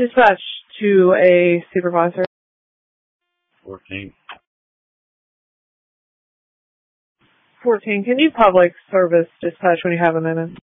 Dispatch to a supervisor. 14. 14, can you public service dispatch when you have a minute?